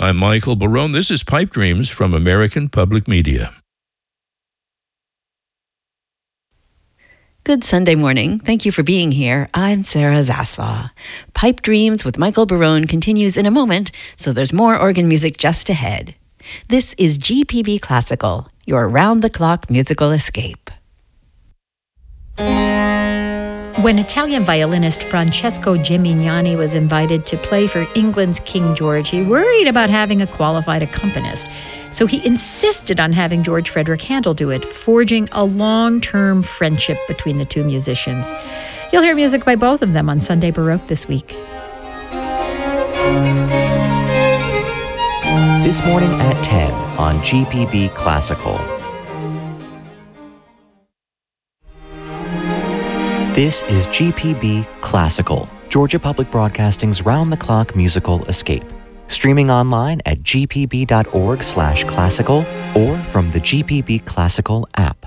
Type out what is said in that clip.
I'm Michael Barone. This is Pipe Dreams from American Public Media. Good Sunday morning. Thank you for being here. I'm Sarah Zaslaw. Pipe Dreams with Michael Barone continues in a moment, so there's more organ music just ahead. This is GPB Classical, your round-the-clock musical escape. When Italian violinist Francesco Gimignani was invited to play for England's King George, he worried about having a qualified accompanist. So he insisted on having George Frederick Handel do it, forging a long-term friendship between the two musicians. You'll hear music by both of them on Sunday Baroque this week. This morning at 10 on GPB Classical. This is GPB Classical, Georgia Public Broadcasting's round-the-clock musical escape. Streaming online at gpb.org/classical or from the GPB Classical app.